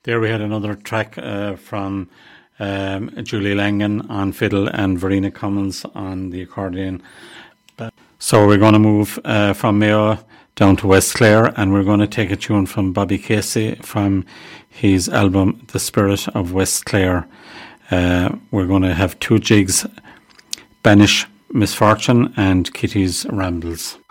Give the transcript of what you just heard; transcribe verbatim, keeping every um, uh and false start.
There we had another track uh, from um, Julie Langan on fiddle and Verena Cummins on the accordion. So we're going to move uh, from Mayo down to West Clare, and we're going to take a tune from Bobby Casey from his album The Spirit of West Clare. Uh, we're going to have two jigs, Banish Misfortune and Kitty's Rambles.